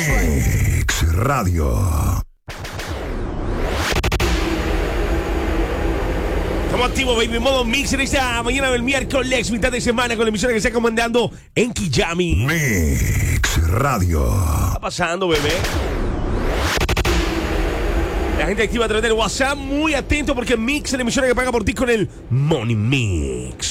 Mix Radio. Estamos activos, baby, modo mix en esta mañana del miércoles, mitad de semana, con la emisora que está comandando en Kijami. Mix Radio. ¿Qué está pasando, bebé? La gente activa a través del WhatsApp, muy atento porque Mix es la emisora que paga por ti con el Money Mix.